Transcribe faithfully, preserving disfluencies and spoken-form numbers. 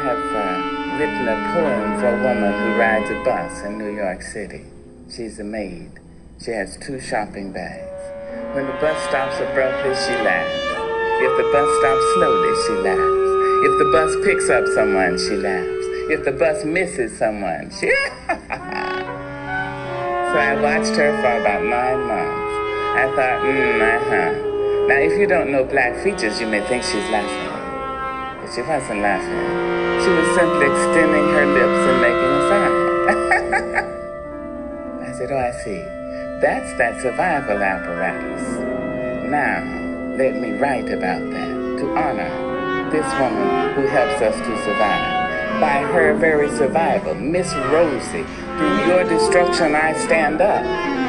have uh, written a poem for a woman who rides a bus in New York City. She's a maid. She has two shopping bags. When the bus stops abruptly, she laughs. If the bus stops slowly, she laughs. If the bus picks up someone, she laughs. If the bus misses someone, she... So I watched her for about nine months. I thought, hmm, uh-huh. Now, if you don't know black features, you may think she's laughing. But she wasn't laughing. She was simply extending her lips and making a sign. I said, oh, I see. That's that survival apparatus. Now, let me write about that to honor this woman who helps us to survive. By her very survival, Miss Rosie, through your destruction I stand up.